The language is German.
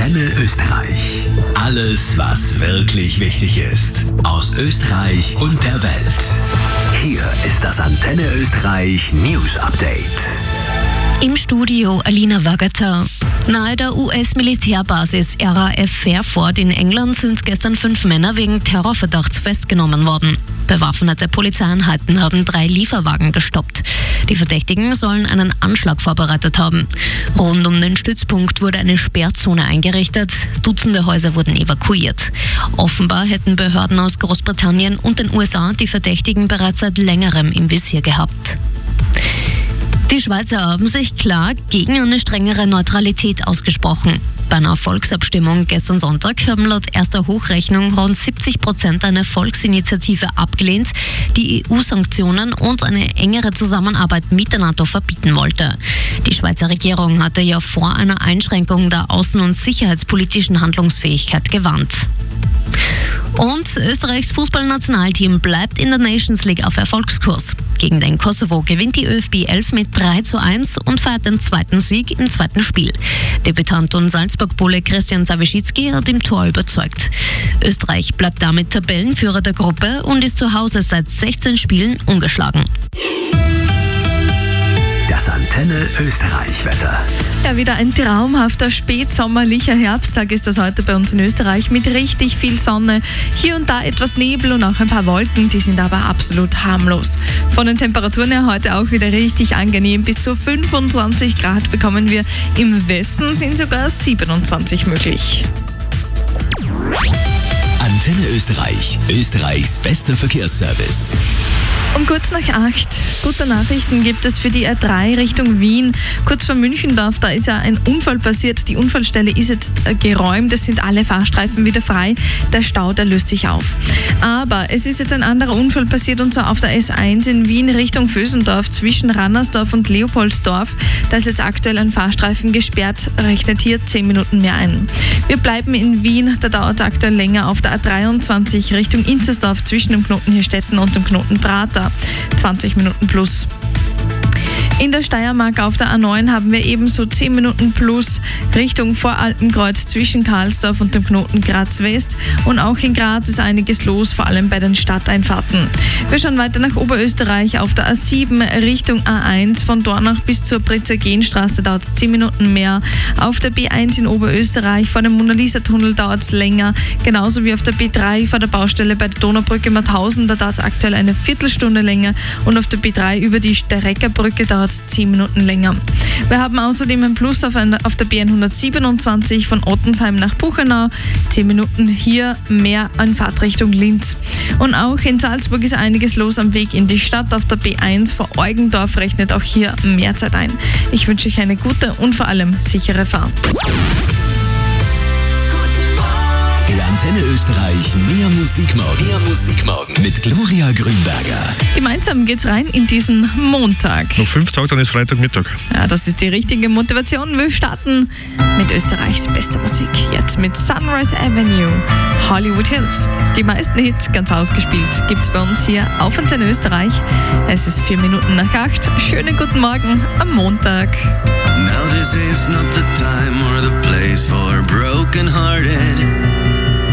Antenne Österreich. Alles, was wirklich wichtig ist. Aus Österreich und der Welt. Hier ist das Antenne Österreich News Update. Im Studio Alina Wagater. Nahe der US-Militärbasis RAF Fairford in England sind gestern 5 Männer wegen Terrorverdachts festgenommen worden. Bewaffnete Polizeieinheiten haben 3 Lieferwagen gestoppt. Die Verdächtigen sollen einen Anschlag vorbereitet haben. Rund um den Stützpunkt wurde eine Sperrzone eingerichtet. Dutzende Häuser wurden evakuiert. Offenbar hätten Behörden aus Großbritannien und den USA die Verdächtigen bereits seit längerem im Visier gehabt. Die Schweizer haben sich klar gegen eine strengere Neutralität ausgesprochen. Bei einer Volksabstimmung gestern Sonntag haben laut erster Hochrechnung rund 70% eine Volksinitiative abgelehnt, die EU-Sanktionen und eine engere Zusammenarbeit mit der NATO verbieten wollte. Die Schweizer Regierung hatte ja vor einer Einschränkung der außen- und sicherheitspolitischen Handlungsfähigkeit gewarnt. Und Österreichs Fußballnationalteam bleibt in der Nations League auf Erfolgskurs. Gegen den Kosovo gewinnt die ÖFB 11 mit 3:1 und feiert den zweiten Sieg im zweiten Spiel. Debütant und Salzburg-Bulle Christian Zawischicki hat im Tor überzeugt. Österreich bleibt damit Tabellenführer der Gruppe und ist zu Hause seit 16 Spielen ungeschlagen. Das Antenne Österreich-Wetter. Ja, wieder ein traumhafter spätsommerlicher Herbsttag ist das heute bei uns in Österreich mit richtig viel Sonne. Hier und da etwas Nebel und auch ein paar Wolken, die sind aber absolut harmlos. Von den Temperaturen her heute auch wieder richtig angenehm. Bis zu 25 Grad bekommen wir. Im Westen sind sogar 27 möglich. Antenne Österreich. Österreichs bester Verkehrsservice. Um kurz nach 8 gute Nachrichten gibt es für die A3 Richtung Wien. Kurz vor Münchendorf, da ist ja ein Unfall passiert. Die Unfallstelle ist jetzt geräumt. Es sind alle Fahrstreifen wieder frei. Der Stau, der löst sich auf. Aber es ist jetzt ein anderer Unfall passiert und zwar auf der S1 in Wien Richtung Vösendorf zwischen Rannersdorf und Leopoldsdorf. Da ist jetzt aktuell ein Fahrstreifen gesperrt. Rechnet hier 10 Minuten mehr ein. Wir bleiben in Wien. Da dauert es aktuell länger auf der A23 Richtung Inzersdorf zwischen dem Knoten Hirstetten und dem Knoten Prater. 20 Minuten plus. In der Steiermark auf der A9 haben wir ebenso 10 Minuten plus Richtung Voralpenkreuz zwischen Karlsdorf und dem Knoten Graz West. Und auch in Graz ist einiges los, vor allem bei den Stadteinfahrten. Wir schauen weiter nach Oberösterreich auf der A7 Richtung A1. Von Dornach bis zur Pritzer-Gehn-Straße dauert es 10 Minuten mehr. Auf der B1 in Oberösterreich vor dem Mona-Lisa-Tunnel dauert es länger. Genauso wie auf der B3 vor der Baustelle bei der Donaubrücke Mauthausen. Da dauert es aktuell eine Viertelstunde länger. Und auf der B3 über die Stereckerbrücke dauert 10 Minuten länger. Wir haben außerdem ein Plus auf der B127 von Ottensheim nach Buchenau. 10 Minuten hier mehr an Fahrtrichtung Linz. Und auch in Salzburg ist einiges los am Weg in die Stadt. Auf der B1 vor Eugendorf rechnet auch hier mehr Zeit ein. Ich wünsche euch eine gute und vor allem sichere Fahrt. Die Antenne Österreich mehr Musikmorgen mit Gloria Grünberger. Gemeinsam geht's rein in diesen Montag. Noch 5 Tage, dann ist Freitagmittag. Ja, das ist die richtige Motivation. Wir starten mit Österreichs bester Musik. Jetzt mit Sunrise Avenue, Hollywood Hills. Die meisten Hits ganz ausgespielt gibt's bei uns hier auf Antenne Österreich. Es ist 4 Minuten nach 8. Schönen guten Morgen am Montag. Now this is not the time or the place for broken-hearted.